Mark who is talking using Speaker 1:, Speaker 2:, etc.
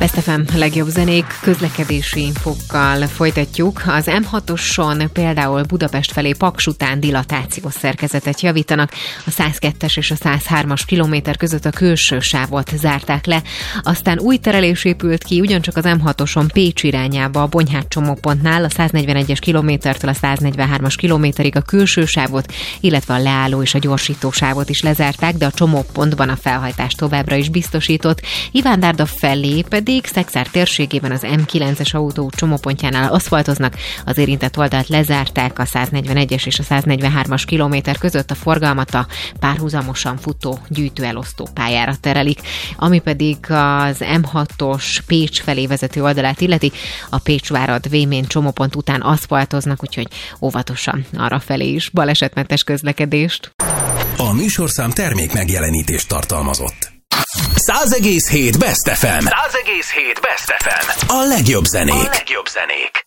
Speaker 1: Best FM legjobb zenék, közlekedési infókkal folytatjuk. Az M6-oson például Budapest felé Paks után dilatációs szerkezetet javítanak. A 102-es és a 103-as kilométer között a külső sávot zárták le. Aztán új terelés épült ki ugyancsak az M6-oson Pécs irányába a Bonyhát csomópontnál, a 141-es kilométertől a 143-as kilométerig a külső sávot, illetve a leálló és a gyorsító sávot is lezárták, de a csomópontban a felhajtás továbbra is biztosított. Ivándárda felé pedig Szekszár térségében az M9-es autóút csomópontjánál aszfaltoznak, az érintett oldalt lezárták, a 141-es és a 143-as kilométer között a forgalmat a párhuzamosan futó gyűjtőelosztó pályára terelik. Ami pedig az M6-os Pécs felé vezető oldalát illeti, a Pécsvárad-Vémén csomópont után aszfaltoznak, úgyhogy óvatosan arra felé is balesetmentes közlekedést.
Speaker 2: A műsorszám termék megjelenítést tartalmazott. 100,7 Best FM. 100,7 Best FM. A legjobb zenék.